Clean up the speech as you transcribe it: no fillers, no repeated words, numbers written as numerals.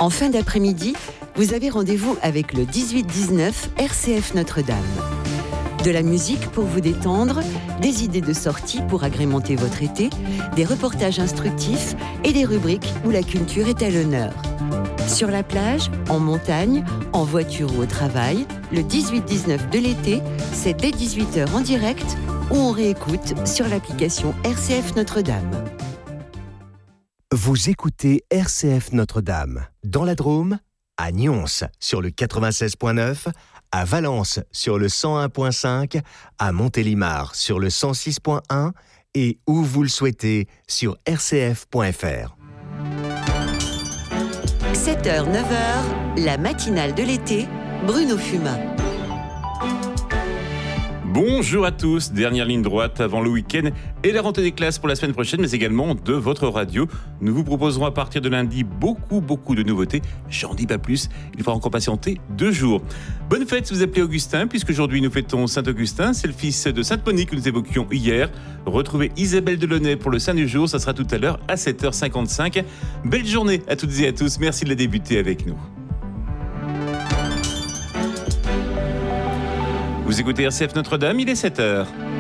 En fin d'après-midi, vous avez rendez-vous avec le 18-19 RCF Notre-Dame. De la musique pour vous détendre, des idées de sortie pour agrémenter votre été, des reportages instructifs et des rubriques où la culture est à l'honneur. Sur la plage, en montagne, en voiture ou au travail, le 18-19 de l'été, c'est dès 18h en direct ou on réécoute sur l'application RCF Notre-Dame. Vous écoutez RCF Notre-Dame, dans la Drôme, à Nyons sur le 96.9, à Valence sur le 101.5, à Montélimar sur le 106.1 et où vous le souhaitez sur rcf.fr. 7h, 9h, la matinale de l'été, Bruno Fumin. Bonjour à tous, dernière ligne droite avant le week-end et la rentrée des classes pour la semaine prochaine, mais également de votre radio. Nous vous proposerons à partir de lundi beaucoup de nouveautés. J'en dis pas plus, il faudra encore patienter 2 jours. Bonne fête si vous appelez Augustin, puisqu'aujourd'hui nous fêtons Saint-Augustin, c'est le fils de Sainte-Monique que nous évoquions hier. Retrouvez Isabelle Delaunay pour le Saint du jour, ça sera tout à l'heure à 7h55. Belle journée à toutes et à tous, merci de la débuter avec nous. Vous écoutez RCF Notre-Dame, il est 7h.